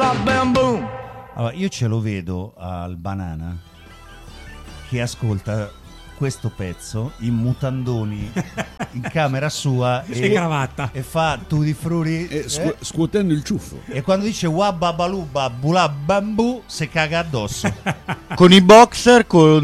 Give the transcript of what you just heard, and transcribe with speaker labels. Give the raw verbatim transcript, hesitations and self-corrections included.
Speaker 1: bula bam boom.
Speaker 2: Allora, io ce lo vedo al Banana che ascolta questo pezzo in mutandoni in camera sua
Speaker 3: e, e cravatta
Speaker 2: e fa tutti frutti
Speaker 4: e scu-
Speaker 2: eh?
Speaker 4: scuotendo il ciuffo,
Speaker 2: e quando dice wabba baluba bula bambù si caga addosso
Speaker 5: con i boxer con